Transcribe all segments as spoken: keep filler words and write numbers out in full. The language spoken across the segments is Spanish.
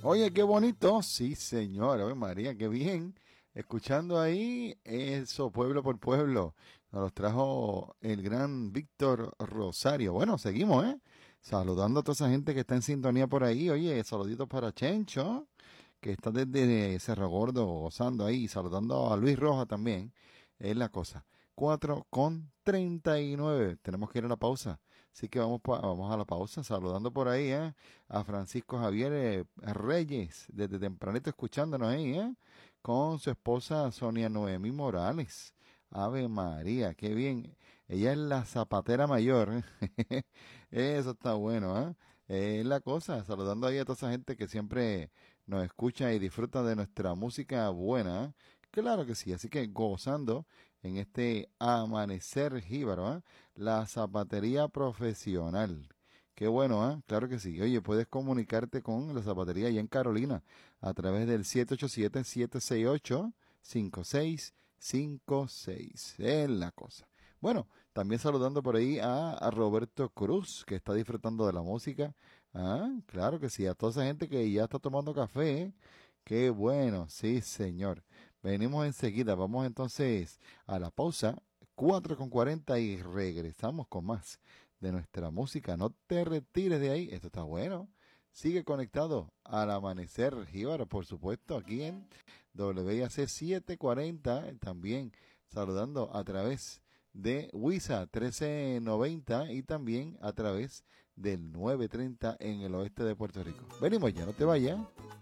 Oye, qué bonito. Sí, señor. Oye, María, qué bien. Escuchando ahí eso, pueblo por pueblo. Nos los trajo el gran Víctor Rosario. Bueno, seguimos, ¿eh? Saludando a toda esa gente que está en sintonía por ahí. Oye, saluditos para Chencho, que está desde Cerro Gordo gozando ahí. Saludando a Luis Roja también. Es la cosa. Cuatro con treinta y nueve. Tenemos que ir a la pausa. Así que vamos, pa- vamos a la pausa. Saludando por ahí, ¿eh? A Francisco Javier eh, Reyes, desde tempranito escuchándonos ahí, ¿eh? Con su esposa Sonia Noemí Morales. Ave María, qué bien. Ella es la zapatera mayor. ¿Eh? Eso está bueno, ¿eh? Eh, Es la cosa, saludando ahí a toda esa gente que siempre nos escucha y disfruta de nuestra música buena. ¿Eh? Claro que sí, así que gozando en este amanecer jíbaro, ¿eh? La zapatería profesional. Qué bueno, ¿eh? Claro que sí. Oye, puedes comunicarte con la zapatería allá en Carolina a través del siete ocho siete, siete seis ocho, cinco seis cinco seis. Es la cosa. Bueno, también saludando por ahí a, a Roberto Cruz, que está disfrutando de la música. Ah, claro que sí. A toda esa gente que ya está tomando café. ¿Eh? Qué bueno, sí, señor. Venimos enseguida. Vamos entonces a la pausa. Cuatro con cuarenta y regresamos con más de nuestra música. No te retires de ahí. Esto está bueno. Sigue conectado al amanecer Jíbaro, por supuesto, aquí en W A C setecientos cuarenta, también saludando a través de WISA trece noventa y también a través del nueve treinta en el oeste de Puerto Rico. Venimos ya, no te vayas.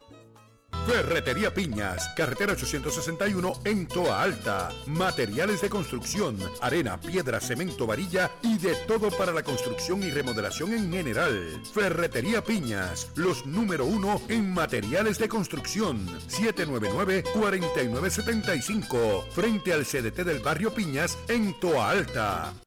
Ferretería Piñas, carretera ochocientos sesenta y uno en Toa Alta. Materiales de construcción, arena, piedra, cemento, varilla y de todo para la construcción y remodelación en general. Ferretería Piñas, los número uno en materiales de construcción. siete nueve nueve, cuatro nueve siete cinco, frente al C D T del barrio Piñas en Toa Alta.